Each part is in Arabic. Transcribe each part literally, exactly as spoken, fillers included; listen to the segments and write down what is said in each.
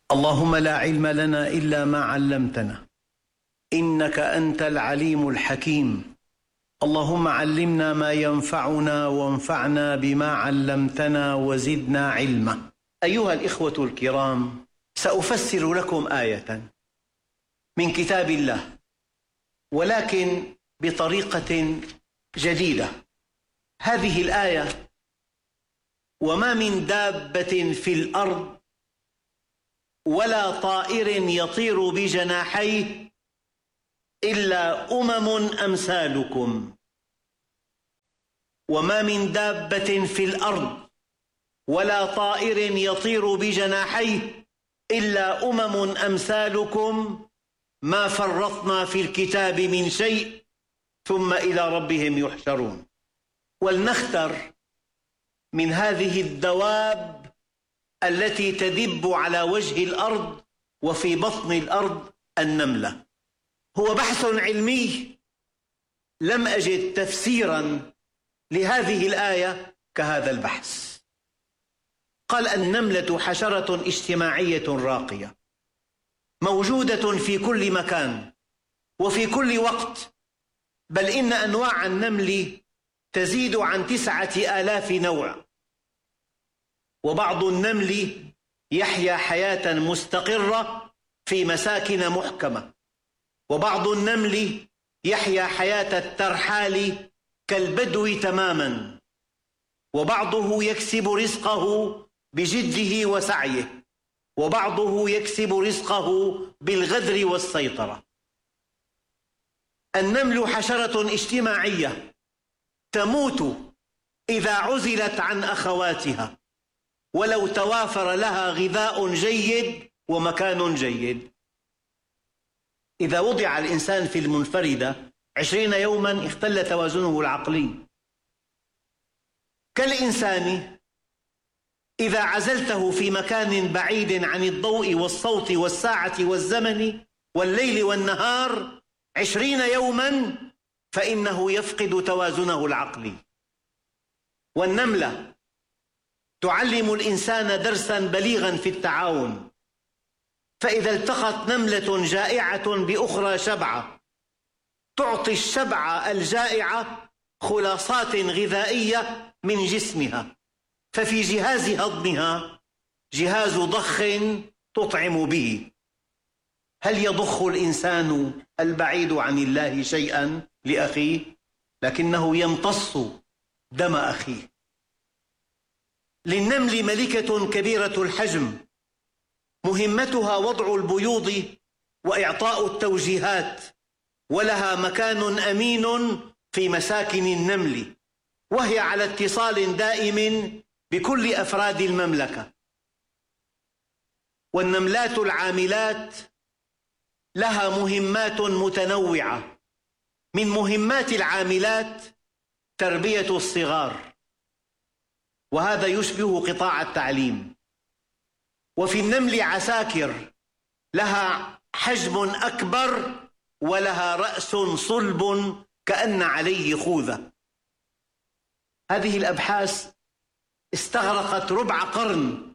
اللهم لا علم لنا إلا ما علمتنا إنك أنت العليم الحكيم. اللهم علمنا ما ينفعنا وانفعنا بما علمتنا وزدنا علما. أيها الإخوة الكرام، سأفسر لكم آية من كتاب الله، ولكن بطريقة جديدة. هذه الآية: وما من دابة في الأرض ولا طائر يطير بجناحيه إلا أمم أمثالكم. وما من دابة في الأرض ولا طائر يطير بجناحيه إلا أمم أمثالكم ما فرطنا في الكتاب من شيء ثم إلى ربهم يحشرون. ولنختر من هذه الدواب التي تدب على وجه الأرض وفي بطن الأرض النملة. هو بحث علمي، لم أجد تفسيرا لهذه الآية كهذا البحث. قال: النملة حشرة اجتماعية راقية موجودة في كل مكان وفي كل وقت، بل إن أنواع النمل تزيد عن تسعة آلاف نوع. وبعض النمل يحيا حياة مستقرة في مساكن محكمة، وبعض النمل يحيا حياة الترحال كالبدو تماما، وبعضه يكسب رزقه بجده وسعيه، وبعضه يكسب رزقه بالغدر والسيطرة. النمل حشرة اجتماعية تموت إذا عزلت عن أخواتها، ولو توافر لها غذاء جيد ومكان جيد. إذا وضع الإنسان في المنفردة عشرين يوما اختل توازنه العقلي. كالإنسان إذا عزلته في مكان بعيد عن الضوء والصوت والساعة والزمن والليل والنهار عشرين يوما فإنه يفقد توازنه العقلي. والنملة تعلم الإنسان درسا بليغا في التعاون، فإذا التقت نملة جائعة بأخرى شبعة تعطي الشبعة الجائعة خلاصات غذائية من جسمها، ففي جهاز هضمها جهاز ضخ تطعم به. هل يضخ الإنسان البعيد عن الله شيئا لأخيه؟ لكنه يمتص دم أخيه. للنمل ملكة كبيرة الحجم مهمتها وضع البيوض وإعطاء التوجيهات، ولها مكان أمين في مساكن النمل، وهي على اتصال دائم بكل أفراد المملكة. والنملات العاملات لها مهمات متنوعة. من مهمات العاملات تربية الصغار، وهذا يشبه قطاع التعليم. وفي النمل عساكر لها حجم أكبر ولها رأس صلب كأن عليه خوذة. هذه الأبحاث استغرقت ربع قرن،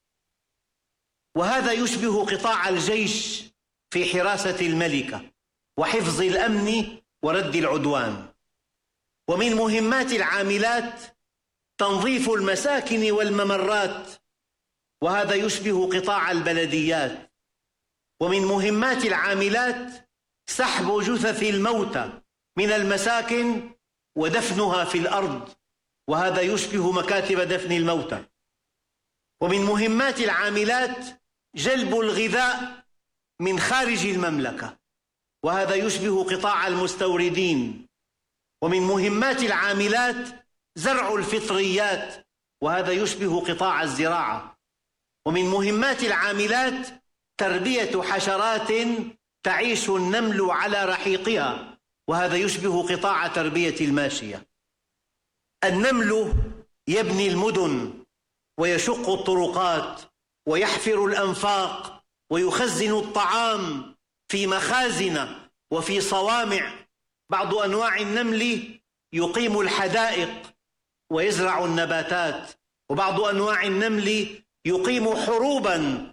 وهذا يشبه قطاع الجيش في حراسة الملكة وحفظ الأمن ورد العدوان. ومن مهمات العاملات تنظيف المساكن والممرات، وهذا يشبه قطاع البلديات. ومن مهمات العاملات سحب جثث الموتى من المساكن ودفنها في الأرض، وهذا يشبه مكاتب دفن الموتى. ومن مهمات العاملات جلب الغذاء من خارج المملكة، وهذا يشبه قطاع المستوردين. ومن مهمات العاملات زرع الفطريات، وهذا يشبه قطاع الزراعة. ومن مهمات العاملات تربية حشرات تعيش النمل على رحيقها، وهذا يشبه قطاع تربية الماشية. النمل يبني المدن ويشق الطرقات ويحفر الأنفاق ويخزن الطعام في مخازن وفي صوامع. بعض أنواع النمل يقيم الحدائق ويزرع النباتات، وبعض أنواع النمل يقيم حروبا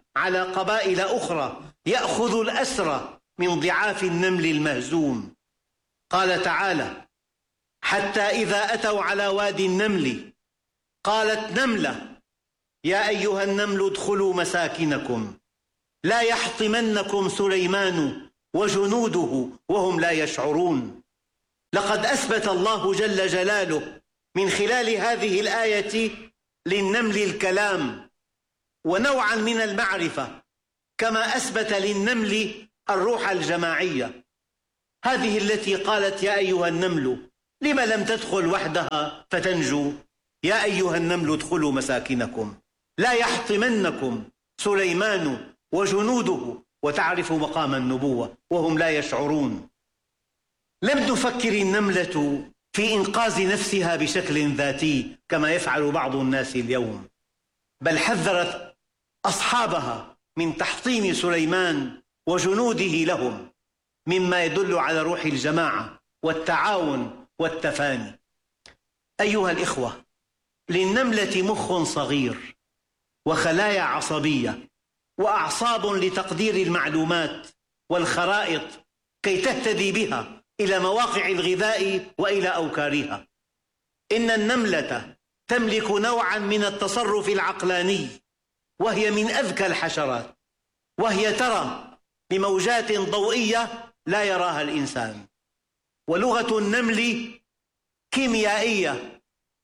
على قبائل أخرى يأخذ الأسرى من ضعاف النمل المهزوم. قال تعالى: حتى إذا أتوا على وادي النمل قالت نملة يا أيها النمل ادخلوا مساكنكم لا يحطمنكم سليمان وجنوده وهم لا يشعرون. لقد أثبت الله جل جلاله من خلال هذه الآية للنمل الكلام ونوعا من المعرفة، كما أثبت للنمل الروح الجماعية. هذه التي قالت يا أيها النمل لم لم تدخل وحدها فتنجو؟ يا أيها النمل ادخلوا مساكنكم لا يحطمنكم سليمان وجنوده، وتعرف مقام النبوة وهم لا يشعرون. لم تفكر النملة في إنقاذ نفسها بشكل ذاتي كما يفعل بعض الناس اليوم، بل حذرت أصحابها من تحطيم سليمان وجنوده لهم، مما يدل على روح الجماعة والتعاون والتفاني. أيها الإخوة، للنملة مخ صغير وخلايا عصبية وأعصاب لتقدير المعلومات والخرائط كي تهتدي بها إلى مواقع الغذاء وإلى أوكارها. إن النملة تملك نوعا من التصرف العقلاني، وهي من أذكى الحشرات، وهي ترى بموجات ضوئية لا يراها الإنسان. ولغة النمل كيميائية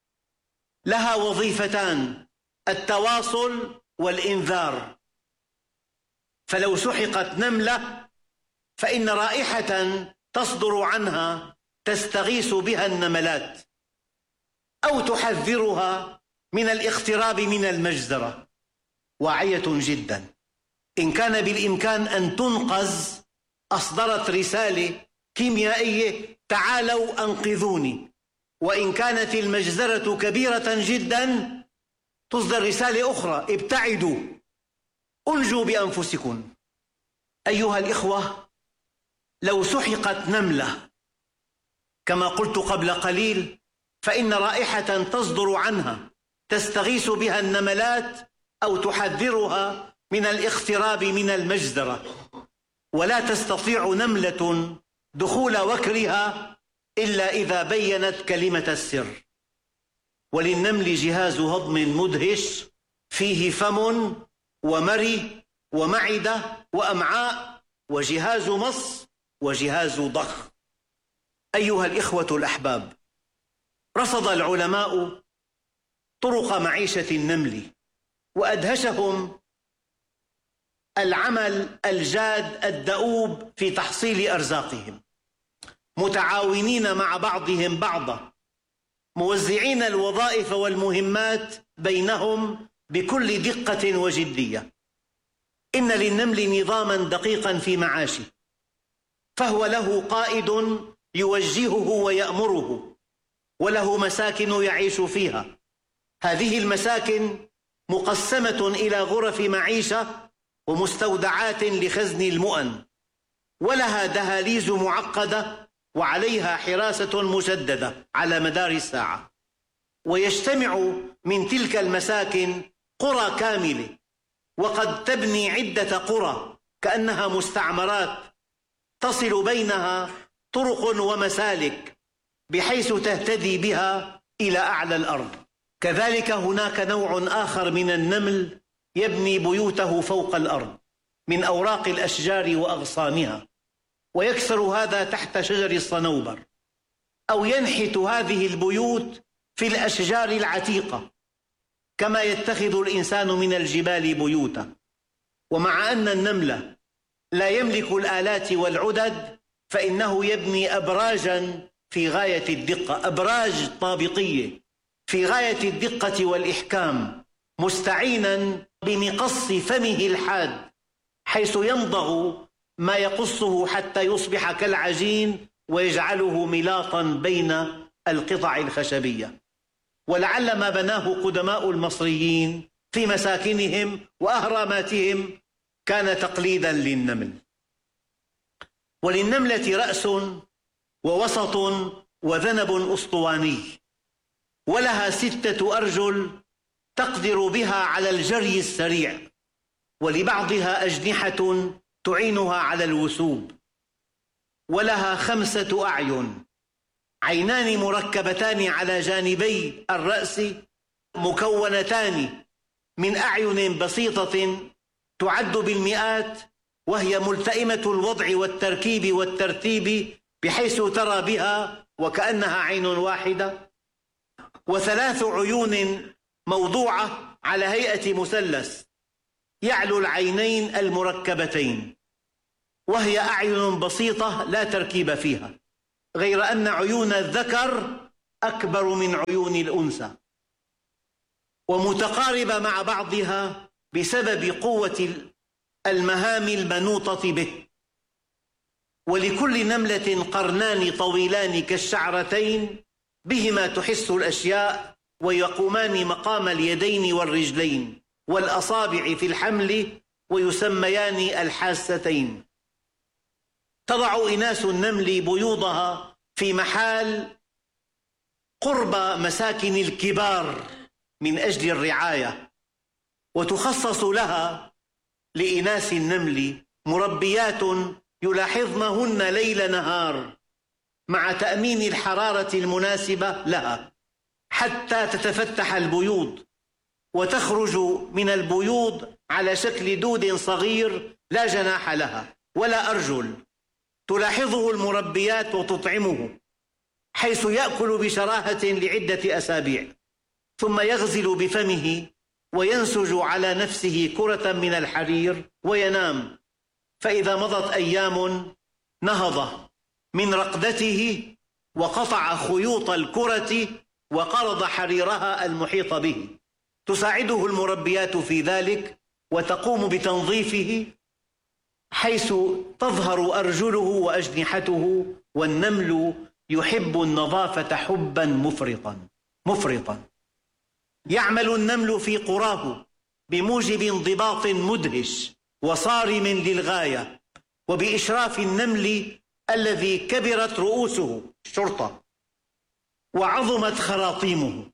لها وظيفتان: التواصل والإنذار. فلو سحقت نملة فإن رائحة تصدر عنها تستغيث بها النملات أو تحذرها من الاقتراب من المجزرة. واعية جدا. إن كان بالإمكان أن تنقذ أصدرت رسالة كيميائية: تعالوا أنقذوني. وإن كانت المجزرة كبيرة جدا تصدر رسالة أخرى: ابتعدوا، أنجوا بأنفسكم. أيها الإخوة، لو سحقت نملة كما قلت قبل قليل فإن رائحة تصدر عنها تستغيث بها النملات أو تحذرها من الاقتراب من المجزرة، ولا تستطيع نملة دخول وكرها إلا إذا بينت كلمة السر. وللنمل جهاز هضم مدهش فيه فم ومري ومعدة وأمعاء وجهاز مص وجهاز ضخ. أيها الإخوة الأحباب، رصد العلماء طرق معيشة النمل وأدهشهم العمل الجاد الدؤوب في تحصيل أرزاقهم، متعاونين مع بعضهم بعضا، موزعين الوظائف والمهمات بينهم بكل دقة وجدية. إن للنمل نظاما دقيقا في معاشه، فهو له قائد يوجهه ويأمره، وله مساكن يعيش فيها. هذه المساكن مقسمة إلى غرف معيشة ومستودعات لخزن المؤن، ولها دهاليز معقدة وعليها حراسة مشددة على مدار الساعة. ويجتمع من تلك المساكن قرى كاملة، وقد تبني عدة قرى كأنها مستعمرات تصل بينها طرق ومسالك بحيث تهتدي بها إلى أعلى الأرض. كذلك هناك نوع آخر من النمل يبني بيوته فوق الأرض من أوراق الأشجار وأغصانها، ويكسر هذا تحت شجر الصنوبر، أو ينحت هذه البيوت في الأشجار العتيقة كما يتخذ الإنسان من الجبال بيوتا. ومع أن النمل لا يملك الآلات والعدد، فإنه يبني أبراجا في غاية الدقة، أبراج طابقية في غاية الدقة والإحكام، مستعينا بمقص فمه الحاد، حيث يمضغ ما يقصه حتى يصبح كالعجين ويجعله ملاطا بين القطع الخشبية. ولعل ما بناه قدماء المصريين في مساكنهم وأهراماتهم كان تقليدا للنمل. وللنملة رأس ووسط وذنب أسطواني، ولها ستة أرجل تقدر بها على الجري السريع، ولبعضها أجنحة تعينها على الوثوب، ولها خمسة أعين، عينان مركبتان على جانبي الرأس مكونتان من أعين بسيطة تعد بالمئات، وهي ملتئمة الوضع والتركيب والترتيب بحيث ترى بها وكأنها عين واحدة، وثلاث عيون موضوعة على هيئة مثلث يعلو العينين المركبتين، وهي أعين بسيطة لا تركيب فيها، غير أن عيون الذكر أكبر من عيون الأنثى ومتقاربة مع بعضها بسبب قوة المهام المنوطة به. ولكل نملة قرنان طويلان كالشعرتين بهما تحس الأشياء، ويقومان مقام اليدين والرجلين والأصابع في الحمل، ويسميان الحاستين. تضع إناث النمل بيوضها في محال قرب مساكن الكبار من أجل الرعاية، وتخصص لها لإناث النمل مربيات يلاحظنهن ليل نهار مع تأمين الحرارة المناسبة لها حتى تتفتح البيوض وتخرج من البيوض على شكل دود صغير لا جناح لها ولا أرجل، تلاحظه المربيات وتطعمه، حيث يأكل بشراهة لعدة أسابيع، ثم يغزل بفمه وينسج على نفسه كرة من الحرير وينام. فإذا مضت أيام نهض من رقدته وقطع خيوط الكرة وقرض حريرها المحيط به. تساعده المربيات في ذلك وتقوم بتنظيفه، حيث تظهر أرجله وأجنحته، والنمل يحب النظافة حبا مفرطا مفرطا. يعمل النمل في قراه بموجب انضباط مدهش وصارم للغاية، وبإشراف النمل الذي كبرت رؤوسه الشرطة وعظمت خراطيمه.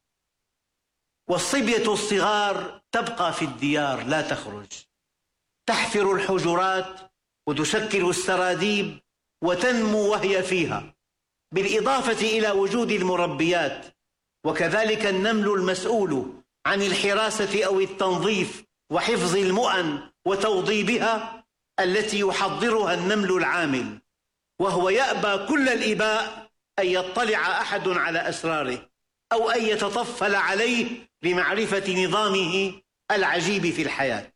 والصبية الصغار تبقى في الديار لا تخرج، تحفر الحجرات وتشكل السراديب وتنمو وهي فيها، بالإضافة إلى وجود المربيات. وكذلك النمل المسؤول عن الحراسة أو التنظيف وحفظ المؤن وتوضيبها التي يحضرها النمل العامل، وهو يأبى كل الإباء أن يطلع أحد على أسراره أو أن يتطفل عليه لمعرفة نظامه العجيب في الحياة.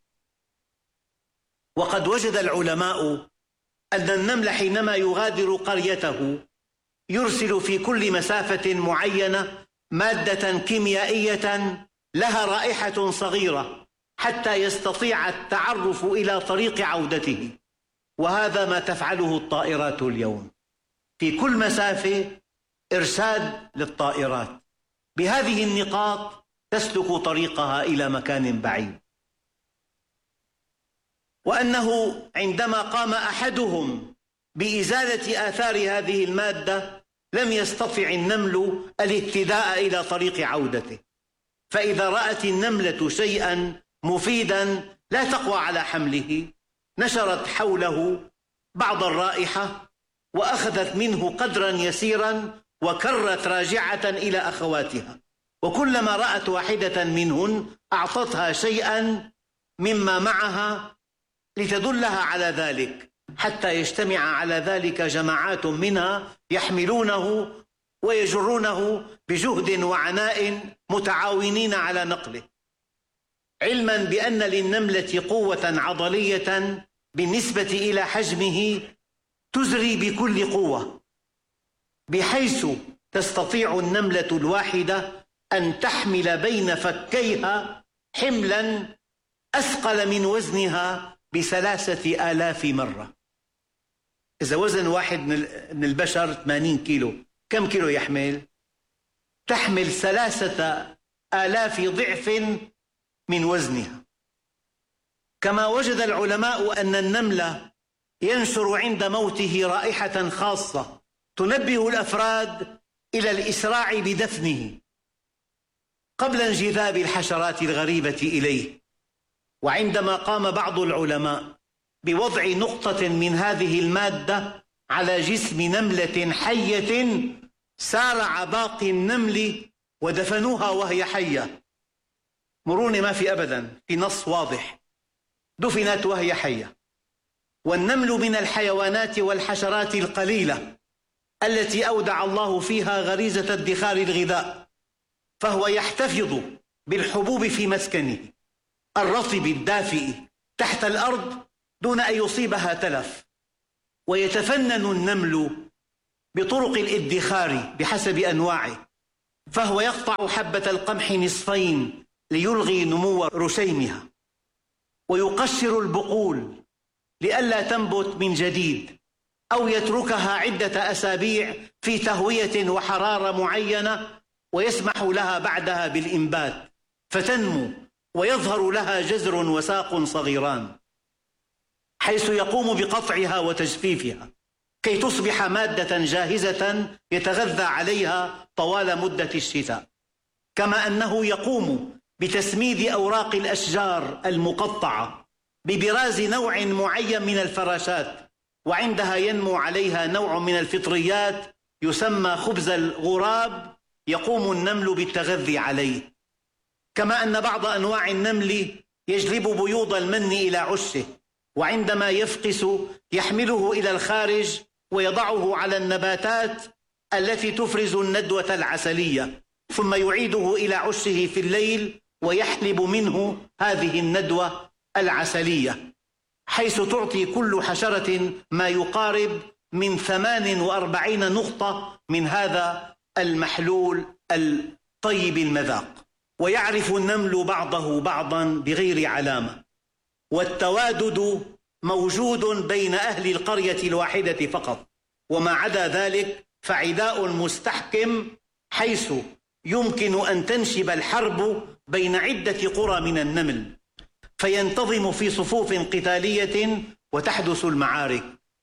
وقد وجد العلماء أن النمل حينما يغادر قريته يرسل في كل مسافة معينة مادة كيميائية لها رائحة صغيرة حتى يستطيع التعرف إلى طريق عودته. وهذا ما تفعله الطائرات اليوم، في كل مسافة إرشاد للطائرات بهذه النقاط تسلك طريقها إلى مكان بعيد. وأنه عندما قام أحدهم بإزالة آثار هذه المادة لم يستطع النمل الاهتداء إلى طريق عودته، فإذا رأت النملة شيئا مفيدا لا تقوى على حمله نشرت حوله بعض الرائحة وأخذت منه قدرا يسيرا وكرت راجعة إلى أخواتها، وكلما رأت واحدة منهن أعطتها شيئا مما معها لتدلها على ذلك، حتى يجتمع على ذلك جماعات منها يحملونه ويجرونه بجهد وعناء متعاونين على نقله، علما بأن للنملة قوة عضلية بالنسبة إلى حجمه تزري بكل قوة، بحيث تستطيع النملة الواحدة أن تحمل بين فكيها حملا أثقل من وزنها بثلاثة آلاف مرة. إذا وزن واحد من البشر ثمانين كيلو، كم كيلو يحمل؟ تحمل ثلاثة آلاف ضعف من وزنها. كما وجد العلماء أن النمل ينشر عند موته رائحة خاصة تنبه الأفراد إلى الإسراع بدفنه قبل انجذاب الحشرات الغريبة إليه، وعندما قام بعض العلماء بوضع نقطة من هذه المادة على جسم نملة حية، سارع باقي النمل ودفنوها وهي حية. مروني ما في أبدا، في نص واضح، دفنت وهي حية. والنمل من الحيوانات والحشرات القليلة التي أودع الله فيها غريزة ادخار الغذاء، فهو يحتفظ بالحبوب في مسكنه الرطب الدافئ تحت الأرض دون أن يصيبها تلف. ويتفنن النمل بطرق الادخار بحسب أنواعه، فهو يقطع حبة القمح نصفين ليلغي نمو رشيمها، ويقشر البقول لئلا تنبت من جديد، أو يتركها عدة أسابيع في تهوية وحرارة معينة ويسمح لها بعدها بالإنبات فتنمو ويظهر لها جذر وساق صغيران، حيث يقوم بقطعها وتجفيفها كي تصبح مادة جاهزة يتغذى عليها طوال مدة الشتاء. كما أنه يقوم بتسميد أوراق الأشجار المقطعة ببراز نوع معين من الفراشات، وعندها ينمو عليها نوع من الفطريات يسمى خبز الغراب، يقوم النمل بالتغذي عليه. كما أن بعض أنواع النمل يجلب بيوض المن إلى عشه، وعندما يفقس يحمله إلى الخارج ويضعه على النباتات التي تفرز الندوة العسلية، ثم يعيده إلى عشه في الليل ويحلب منه هذه الندوة العسلية، حيث تعطي كل حشرة ما يقارب من ثمان وأربعين نقطة من هذا المحلول الطيب المذاق. ويعرف النمل بعضه بعضا بغير علامة، والتوادد موجود بين أهل القرية الواحدة فقط، وما عدا ذلك فعداء مستحكم، حيث يمكن أن تنشب الحرب بين عدة قرى من النمل، فينتظم في صفوف قتالية وتحدث المعارك،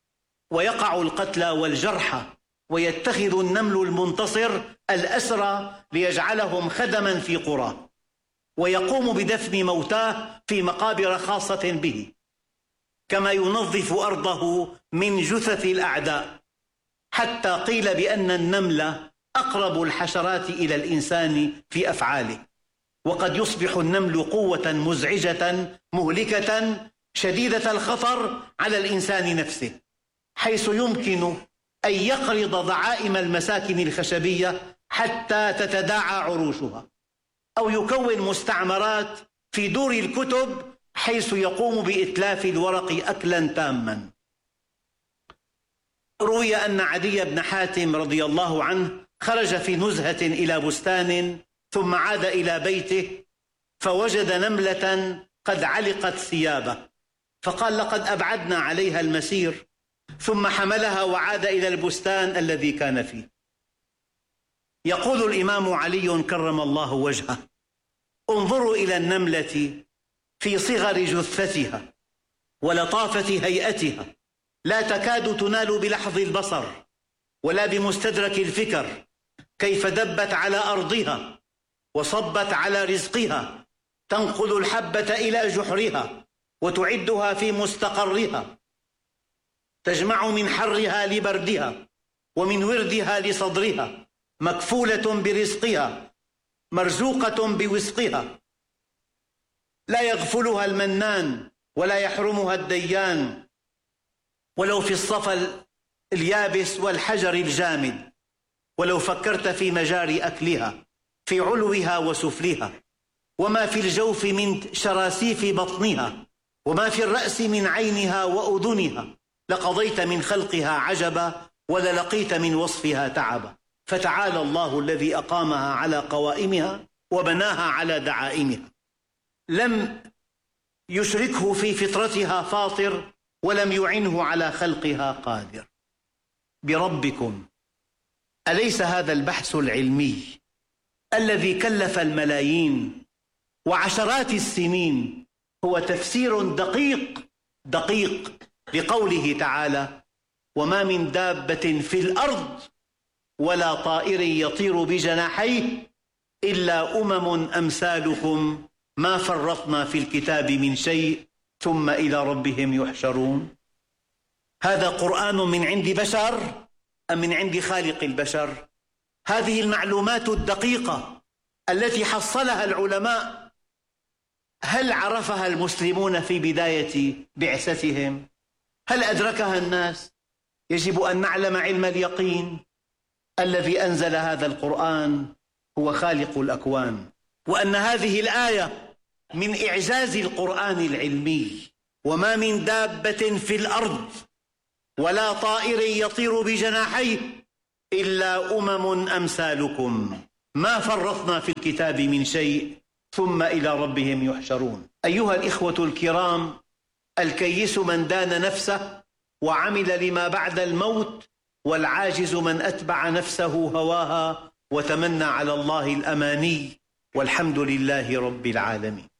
ويقع القتلى والجرحى، ويتخذ النمل المنتصر الأسرى ليجعلهم خدما في قرى، ويقوم بدفن موتاه في مقابر خاصة به، كما ينظف أرضه من جثث الأعداء، حتى قيل بأن النمل أقرب الحشرات إلى الإنسان في أفعاله. وقد يصبح النمل قوة مزعجة مهلكة شديدة الخطر على الإنسان نفسه، حيث يمكن أن يقرض ضعائم المساكن الخشبية حتى تتداعى عروشها، أو يكون مستعمرات في دور الكتب حيث يقوم بإتلاف الورق أكلا تاما. روي أن عدي بن حاتم رضي الله عنه خرج في نزهة إلى بستان، ثم عاد إلى بيته فوجد نملة قد علقت ثيابه، فقال لقد أبعدنا عليها المسير، ثم حملها وعاد إلى البستان الذي كان فيه. يقول الإمام علي كرم الله وجهه: انظروا إلى النملة في صغر جثتها ولطافة هيئتها، لا تكاد تنال بلحظ البصر ولا بمستدرك الفكر، كيف دبت على أرضها وصبت على رزقها، تنقل الحبة إلى جحرها وتعدها في مستقرها، تجمع من حرها لبردها ومن وردها لصدرها، مكفولة برزقها مرزوقة بوسقها، لا يغفلها المنان ولا يحرمها الديان، ولو في الصفا اليابس والحجر الجامد، ولو فكرت في مجاري أكلها، في علوها وسفلها، وما في الجوف من شراسيف بطنها، وما في الرأس من عينها وأذنها، لقضيت من خلقها عجبا وللقيت من وصفها تعبا. فتعالى الله الذي أقامها على قوائمها وبناها على دعائمها، لم يشركه في فطرتها فاطر، ولم يعنه على خلقها قادر. بربكم، أليس هذا البحث العلمي الذي كلف الملايين وعشرات السنين هو تفسير دقيق دقيق لقوله تعالى: وما من دابة في الأرض ولا طائر يطير بجناحيه إلا أمم أمثالكم ما فرطنا في الكتاب من شيء ثم إلى ربهم يحشرون. هذا قرآن من عند بشر أم من عند خالق البشر؟ هذه المعلومات الدقيقة التي حصلها العلماء هل عرفها المسلمون في بداية بعثتهم؟ هل أدركها الناس؟ يجب أن نعلم علم اليقين الذي أنزل هذا القرآن هو خالق الأكوان، وأن هذه الآية من إعجاز القرآن العلمي. وما من دابة في الأرض ولا طائر يطير بجناحيه إلا أمم أمثالكم ما فرطنا في الكتاب من شيء ثم إلى ربهم يحشرون. أيها الإخوة الكرام، الكيس من دان نفسه وعمل لما بعد الموت، والعاجز من أتبع نفسه هواها وتمنى على الله الأماني، والحمد لله رب العالمين.